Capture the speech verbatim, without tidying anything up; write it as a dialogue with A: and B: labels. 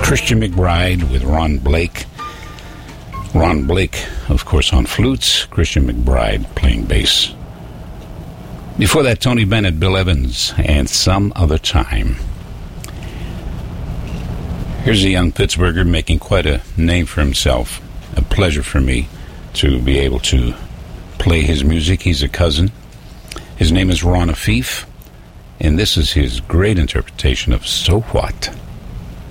A: Christian McBride with Ron Blake. Ron Blake, of course, on flutes. Christian McBride playing bass. Before that, Tony Bennett, Bill Evans, and Some Other Time. Here's a young Pittsburgher making quite a name for himself. A pleasure for me to be able to play his music. He's a cousin. His name is Ron Afif, and this is his great interpretation of So What?